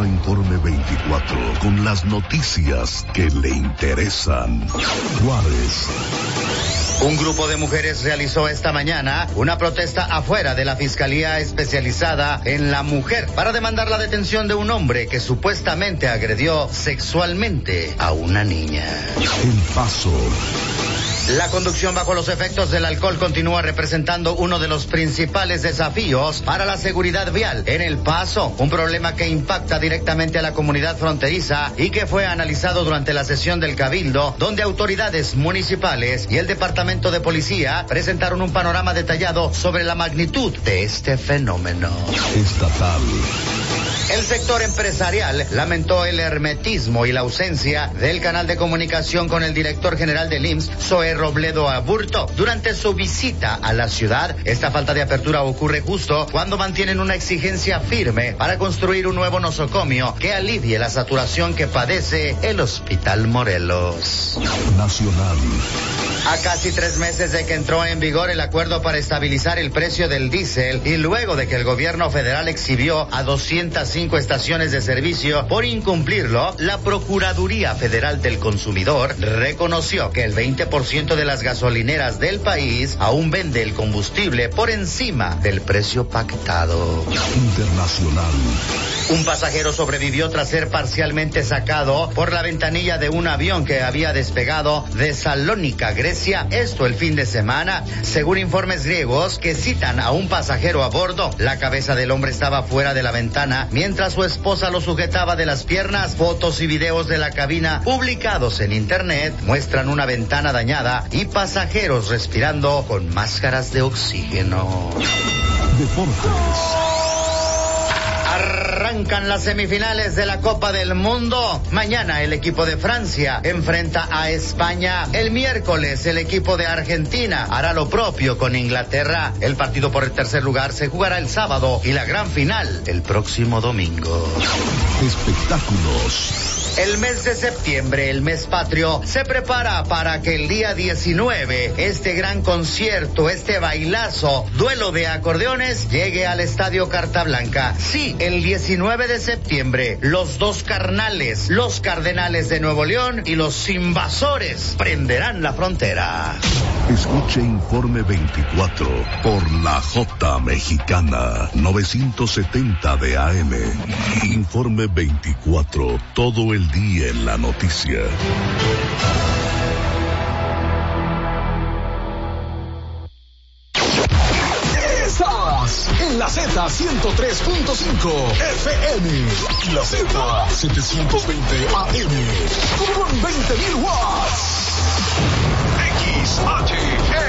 Ahora Informe 24, con las noticias que le interesan. Juárez. Un grupo de mujeres realizó esta mañana una protesta afuera de la Fiscalía Especializada en la Mujer para demandar la detención de un hombre que supuestamente agredió sexualmente a una niña. El Paso. La conducción bajo los efectos del alcohol continúa representando uno de los principales desafíos para la seguridad vial en El Paso, un problema que impacta directamente a la comunidad fronteriza y que fue analizado durante la sesión del Cabildo, donde autoridades municipales y el Departamento de Policía presentaron un panorama detallado sobre la magnitud de este fenómeno. Estatal. El sector empresarial lamentó el hermetismo y la ausencia del canal de comunicación con el director general del IMSS, Zoé Robledo Aburto, durante su visita a la ciudad. Esta falta de apertura ocurre justo cuando mantienen una exigencia firme para construir un nuevo nosocomio que alivie la saturación que padece el Hospital Morelos. Nacional. A casi 3 meses de que entró en vigor el acuerdo para estabilizar el precio del diésel y luego de que el gobierno federal exhibió a 205 estaciones de servicio por incumplirlo, la Procuraduría Federal del Consumidor reconoció que el 20% de las gasolineras del país aún vende el combustible por encima del precio pactado. Internacional. Un pasajero sobrevivió tras ser parcialmente sacado por la ventanilla de un avión que había despegado de Salónica, Grecia, esto el fin de semana. Según informes griegos que citan a un pasajero a bordo, la cabeza del hombre estaba fuera de la ventana mientras su esposa lo sujetaba de las piernas. Fotos y videos de la cabina publicados en internet muestran una ventana dañada y pasajeros respirando con máscaras de oxígeno. Deportes. Arrancan las semifinales de la Copa del Mundo. Mañana el equipo de Francia enfrenta a España. El miércoles el equipo de Argentina hará lo propio con Inglaterra. El partido por el tercer lugar se jugará el sábado y la gran final el próximo domingo. Espectáculos. El mes de septiembre, el mes patrio, se prepara para que el día 19, este gran concierto, este bailazo, duelo de acordeones, llegue al Estadio Carta Blanca. Sí, el 19 de septiembre, los dos carnales, los Cardenales de Nuevo León y los Invasores prenderán la frontera. Escuche Informe 24 por la J Mexicana 970 de AM. Informe 24, todo el día en la noticia. Estás en la Z103.5 FM, la Z720 AM, con 20.000 watts.